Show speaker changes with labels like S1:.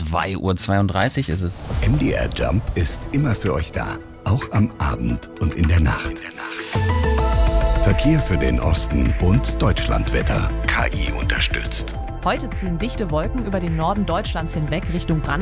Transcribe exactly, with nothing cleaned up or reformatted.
S1: zwei Uhr zweiunddreißig ist es.
S2: M D R Jump ist immer für euch da, auch am Abend und in der Nacht. Verkehr für den Osten und Deutschlandwetter. K I unterstützt.
S3: Heute ziehen dichte Wolken über den Norden Deutschlands hinweg Richtung Brandenburg.